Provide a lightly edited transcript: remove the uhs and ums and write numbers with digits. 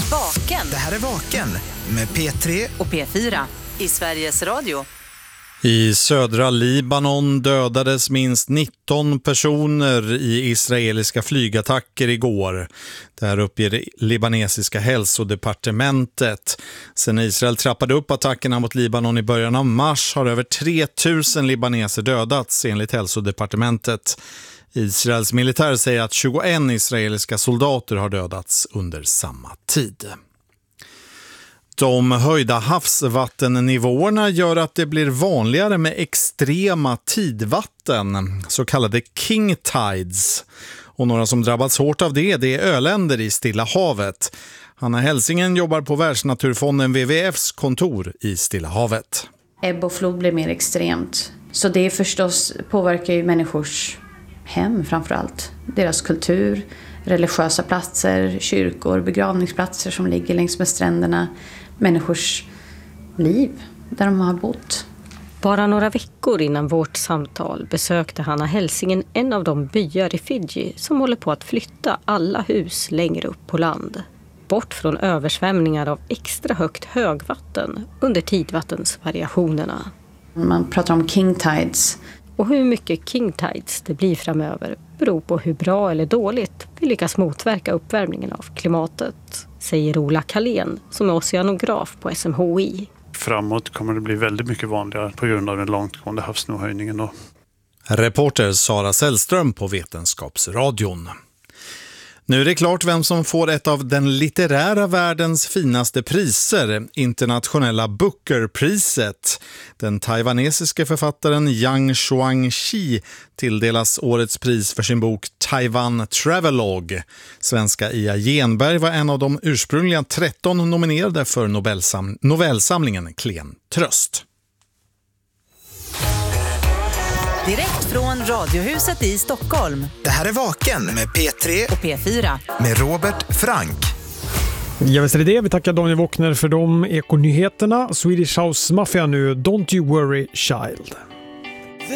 Vaken. Det här är Vaken med P3 och P4 i Sveriges Radio. I södra Libanon dödades minst 19 personer i israeliska flygattacker igår. Det här uppger det libanesiska hälsodepartementet. Sen Israel trappade upp attackerna mot Libanon i början av mars har över 3000 libaneser dödats enligt hälsodepartementet. Israels militär säger att 21 israeliska soldater har dödats under samma tid. De höjda havsvattennivåerna gör att det blir vanligare med extrema tidvatten, så kallade king tides. Och några som drabbats hårt av det är öländer i Stilla havet. Hanna Helsingen jobbar på Världsnaturfonden WWFs kontor i Stilla havet. Ebb och flod blir mer extremt. Så det förstås påverkar ju människors hem framförallt. Deras kultur, religiösa platser, kyrkor, begravningsplatser som ligger längs med stränderna. Människors liv där de har bott. Bara några veckor innan vårt samtal besökte Hanna Helsingen en av de byar i Fiji som håller på att flytta alla hus längre upp på land. Bort från översvämningar av extra högt högvatten under tidvattensvariationerna. Man pratar om king tides. Och hur mycket king tides det blir framöver beror på hur bra eller dåligt vi lyckas motverka uppvärmningen av klimatet, säger Ola Kalén som är oceanograf på SMHI. Framåt kommer det bli väldigt mycket vanligare på grund av den långtgående havsnivåhöjningen. Reporter Sara Sällström på Vetenskapsradion. Nu är det klart vem som får ett av den litterära världens finaste priser, internationella Booker-priset. Den taiwanesiske författaren Yang Xuangqi tilldelas årets pris för sin bok Taiwan Travelogue. Svenska Ia Genberg var en av de ursprungliga 13 nominerade för novellsamlingen Klen tröst. Direkt från Radiohuset i Stockholm. Det här är Vaken med P3 och P4 med Robert Frank. Ja, visst är det. Vi tackar Daniel Wockner för de ekonyheterna. Swedish House Mafia nu, Don't You Worry Child.